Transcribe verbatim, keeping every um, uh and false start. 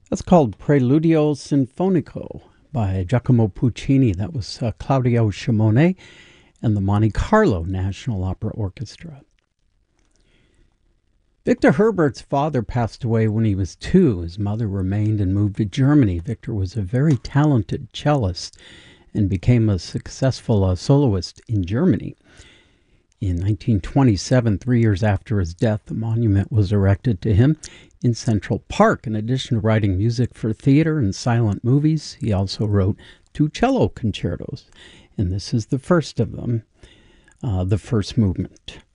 That's called Preludio Sinfonico by Giacomo Puccini. That was uh, Claudio Shimone and the Monte Carlo National Opera Orchestra. Victor Herbert's father passed away when he was two. His mother remained and moved to Germany. Victor was a very talented cellist and became a successful uh, soloist in Germany. In nineteen twenty-seven, three years after his death, a monument was erected to him in Central Park. In addition to writing music for theater and silent movies, he also wrote two cello concertos, and this is the first of them, uh, the first movement.